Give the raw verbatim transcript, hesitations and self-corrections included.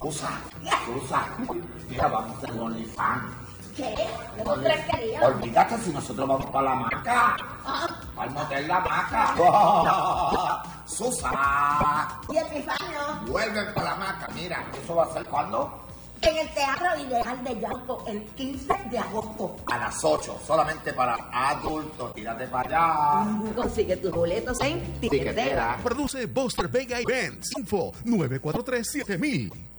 Susa, Susa, mira, vamos a hacer OnlyFans. ¿Qué? ¿No crees que haría? Olvídate si nosotros vamos para la hamaca. Ah. Al motel La Hamaca. Susa. ¿Y Epifanio? Vuelven para la hamaca. Mira, ¿eso va a ser cuándo? En el Teatro Ideal de Yauco, el quince de agosto. A las ocho, solamente para adultos. Tírate para allá. Consigue tus boletos en Tiquetera. Produce Buster Vega Events. Info nueve cuatro tres siete mil.